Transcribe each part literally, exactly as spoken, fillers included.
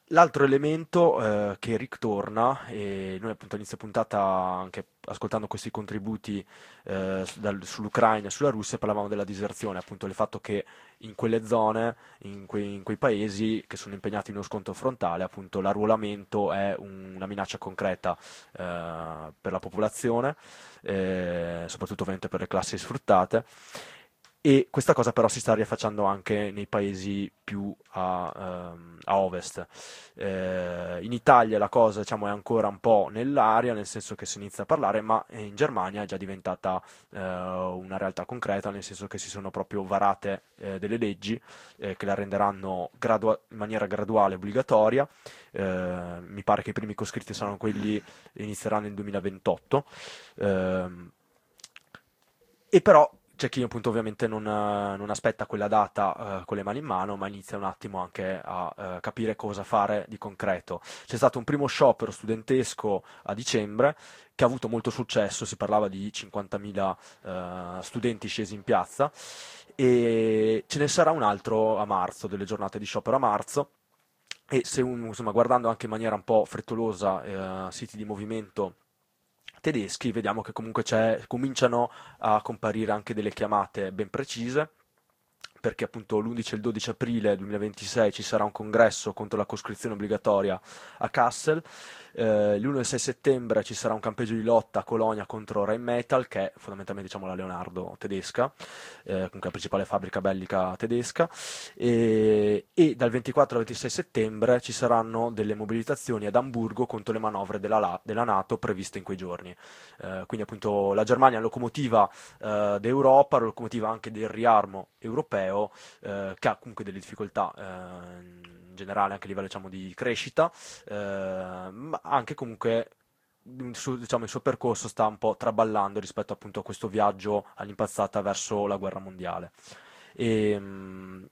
L'altro elemento eh, che ritorna, e noi appunto all'inizio puntata, anche ascoltando questi contributi eh, su- dal- sull'Ucraina e sulla Russia, parlavamo della diserzione, appunto del fatto che in quelle zone, in quei, in quei paesi che sono impegnati in uno scontro frontale, appunto l'arruolamento è un- una minaccia concreta eh, per la popolazione, eh, soprattutto ovviamente per le classi sfruttate. E questa cosa però si sta riaffacciando anche nei paesi più a, ehm, a ovest. Eh, in Italia la cosa, diciamo, è ancora un po' nell'aria, nel senso che si inizia a parlare, ma in Germania è già diventata eh, una realtà concreta, nel senso che si sono proprio varate eh, delle leggi eh, che la renderanno gradua- in maniera graduale obbligatoria. Eh, mi pare che i primi coscritti saranno quelli che inizieranno nel duemilaventotto. Ehm, e però c'è chi appunto ovviamente non, eh, non aspetta quella data eh, con le mani in mano, ma inizia un attimo anche a eh, capire cosa fare di concreto. C'è stato un primo sciopero studentesco a dicembre che ha avuto molto successo, si parlava di cinquantamila eh, studenti scesi in piazza, e ce ne sarà un altro a marzo, delle giornate di sciopero a marzo. E se un- insomma, guardando anche in maniera un po' frettolosa eh, siti di movimento tedeschi, vediamo che comunque c'è, cominciano a comparire anche delle chiamate ben precise, perché appunto l'undici e il dodici aprile duemilaventisei ci sarà un congresso contro la coscrizione obbligatoria a Kassel, eh, l'primo e il sei settembre ci sarà un campeggio di lotta a Colonia contro Rheinmetall, che è fondamentalmente diciamo, la Leonardo tedesca, eh, comunque la principale fabbrica bellica tedesca, e, e dal ventiquattro al ventisei settembre ci saranno delle mobilitazioni ad Amburgo contro le manovre della, La- della NATO previste in quei giorni. Eh, quindi appunto la Germania è locomotiva eh, d'Europa, la locomotiva anche del riarmo europeo, eh, che ha comunque delle difficoltà eh, in generale anche a livello diciamo, di crescita, eh, ma anche comunque il suo, diciamo, il suo percorso sta un po' traballando rispetto appunto a questo viaggio all'impazzata verso la guerra mondiale. E, mm,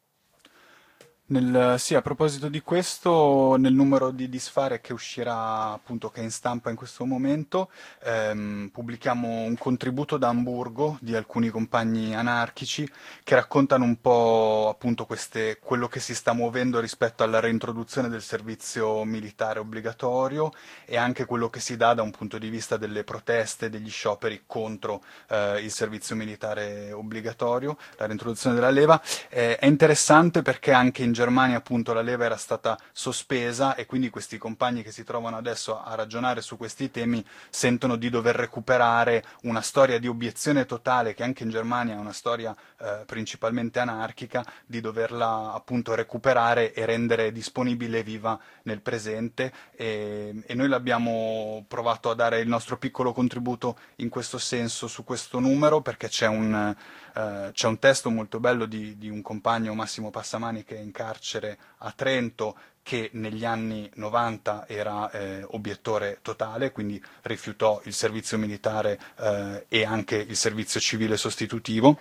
Nel- sì, a proposito di questo, nel numero di disfare che uscirà, appunto, che è in stampa in questo momento, ehm, pubblichiamo un contributo da Amburgo di alcuni compagni anarchici che raccontano un po', appunto, queste, quello che si sta muovendo rispetto alla reintroduzione del servizio militare obbligatorio e anche quello che si dà da un punto di vista delle proteste, degli scioperi contro eh, il servizio militare obbligatorio, la reintroduzione della leva. Eh, è interessante perché anche in Germania appunto la leva era stata sospesa e quindi questi compagni che si trovano adesso a ragionare su questi temi sentono di dover recuperare una storia di obiezione totale che anche in Germania è una storia eh, principalmente anarchica, di doverla appunto recuperare e rendere disponibile e viva nel presente e, e noi l'abbiamo provato a dare il nostro piccolo contributo in questo senso su questo numero perché c'è un, eh, c'è un testo molto bello di, di un compagno, Massimo Passamani, che è in carcere a Trento, che negli anni novanta era eh, obiettore totale, quindi rifiutò il servizio militare eh, e anche il servizio civile sostitutivo.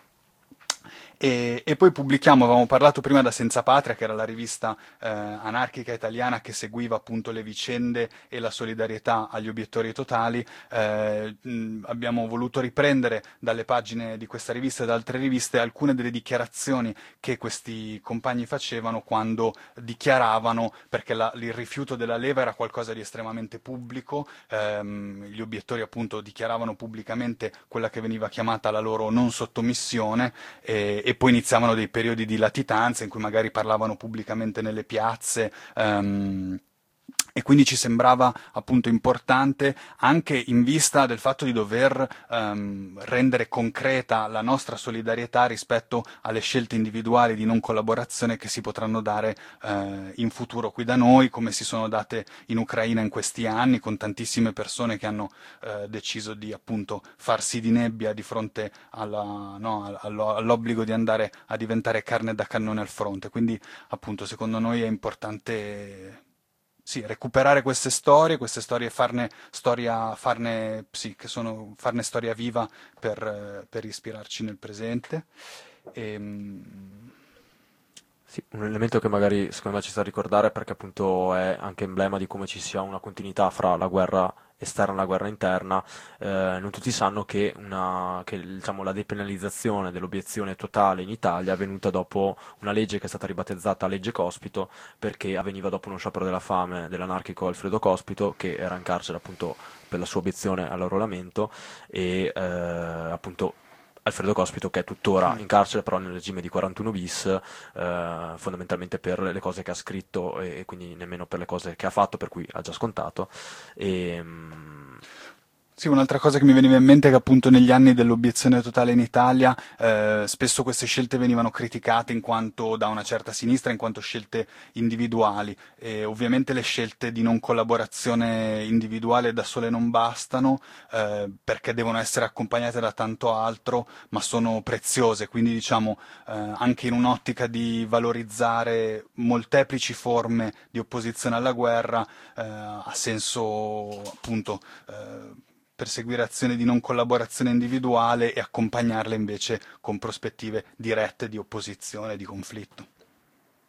E, e poi pubblichiamo, avevamo parlato prima da Senza Patria, che era la rivista eh, anarchica italiana che seguiva appunto le vicende e la solidarietà agli obiettori totali. Eh, mh, abbiamo voluto riprendere dalle pagine di questa rivista e da altre riviste alcune delle dichiarazioni che questi compagni facevano quando dichiaravano, perché la- il rifiuto della leva era qualcosa di estremamente pubblico, ehm, gli obiettori appunto dichiaravano pubblicamente quella che veniva chiamata la loro non sottomissione e, e poi iniziavano dei periodi di latitanza in cui magari parlavano pubblicamente nelle piazze. ehm, e quindi ci sembrava appunto importante anche in vista del fatto di dover ehm, rendere concreta la nostra solidarietà rispetto alle scelte individuali di non collaborazione che si potranno dare eh, in futuro qui da noi, come si sono date in Ucraina in questi anni, con tantissime persone che hanno eh, deciso di appunto farsi di nebbia di fronte alla, no, allo- all'obbligo di andare a diventare carne da cannone al fronte. Quindi appunto secondo noi è importante sì, recuperare queste storie, queste storie farne storia, farne, sì, che sono, farne storia viva per, eh, per ispirarci nel presente. Ehm, Sì, un elemento che magari secondo me ci sta a ricordare perché appunto è anche emblema di come ci sia una continuità fra la guerra esterna alla guerra interna, eh, non tutti sanno che, una, che diciamo, la depenalizzazione dell'obiezione totale in Italia è avvenuta dopo una legge che è stata ribattezzata legge Cospito, perché avveniva dopo uno sciopero della fame dell'anarchico Alfredo Cospito, che era in carcere appunto per la sua obiezione all'arruolamento, e eh, appunto Alfredo Cospito, che è tuttora Sì. in carcere però nel regime di quarantuno bis, eh, fondamentalmente per le cose che ha scritto e, e quindi nemmeno per le cose che ha fatto, per cui ha già scontato. E, mm, Sì, un'altra cosa che mi veniva in mente è che appunto negli anni dell'obiezione totale in Italia eh, spesso queste scelte venivano criticate in quanto da una certa sinistra, in quanto scelte individuali e ovviamente le scelte di non collaborazione individuale da sole non bastano eh, perché devono essere accompagnate da tanto altro, ma sono preziose, quindi diciamo eh, anche in un'ottica di valorizzare molteplici forme di opposizione alla guerra eh, ha senso appunto eh, perseguire azioni di non collaborazione individuale e accompagnarle invece con prospettive dirette di opposizione, di conflitto.